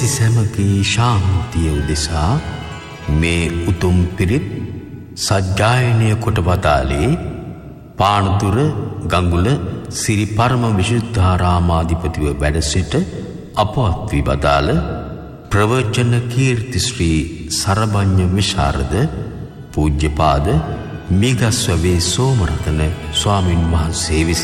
සැමගේ ශාන්තිය උදෙසා මේ උතුම් පිරිත් සජ්ජායනය කොට වදාළේ පානදුර ගඟුල සිරි පරම විශුද්ධාරාමාධිපතිව වැඩ සිට අපවත් වී වදාළ ප්‍රවචන කීර්ති ශ්‍රී සරභඤ්ඤ විශාරද පූජ්‍යපාද මිගස්වවේ සෝමරතන ස්වාමින් වහන්සේ විසින්